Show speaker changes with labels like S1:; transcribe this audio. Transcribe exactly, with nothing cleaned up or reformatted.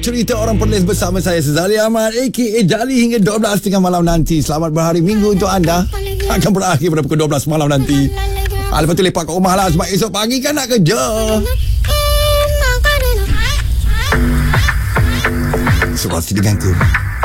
S1: Cerita Orang Perlis bersama saya Sezali Ahmad A K A Jali hingga dua belas tiga puluh malam nanti. Selamat berhari Minggu untuk anda. Akan berakhir pada pukul dua belas malam nanti. ah, Lepas tu lepak kat rumah lah, sebab esok pagi kan nak kerja. Surat si denganku.